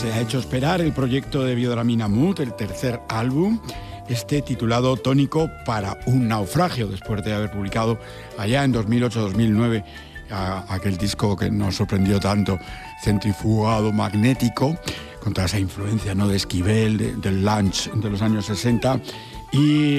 se ha hecho esperar el proyecto de Biodramina Mood, el tercer álbum, titulado Tónico para un naufragio, después de haber publicado allá en 2008-2009 aquel disco que nos sorprendió tanto, Centrifugado Magnético, con toda esa influencia, ¿no?, de Esquivel, del Lunch de los años 60, y